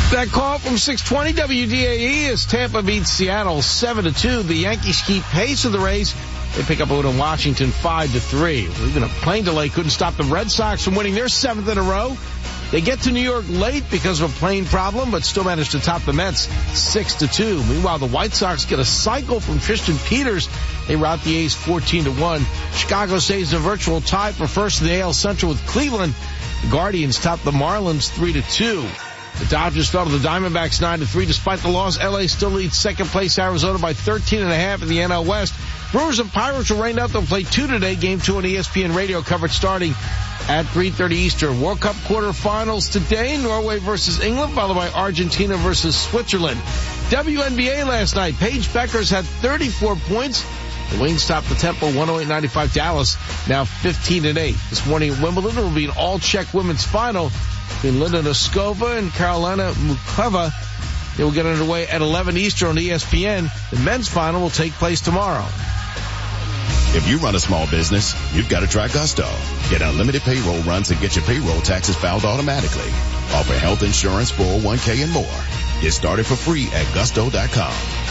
That call from 620 WDAE as Tampa beats Seattle 7-2. The Yankees keep pace of the Rays. They pick up a win in Washington 5-3. Even a plane delay couldn't stop the Red Sox from winning their 7th in a row. They get to New York late because of a plane problem, but still managed to top the Mets 6-2. Meanwhile, the White Sox get a cycle from Tristan Peters. They rout the A's 14-1. Chicago stays in a virtual tie for first in the AL Central with Cleveland. The Guardians top the Marlins 3-2. The Dodgers fell to the Diamondbacks 9-3. Despite the loss, LA still leads second place Arizona by 13.5 in the NL West. Brewers and Pirates will rain out. They'll play 2 today. Game 2 on ESPN radio coverage starting at 3:30 Eastern. World Cup quarterfinals today. Norway versus England, followed by Argentina versus Switzerland. WNBA last night. Paige Beckers had 34 points. The Wings topped the Temple 108-95 Dallas, now 15-8. This morning at Wimbledon will be an all-Czech women's final between Linda Noskova and Karolina Mukova. They will get underway at 11 Eastern on ESPN. The men's final will take place tomorrow. If you run a small business, you've got to try Gusto. Get unlimited payroll runs and get your payroll taxes filed automatically. Offer health insurance, 401k, and more. Get started for free at gusto.com.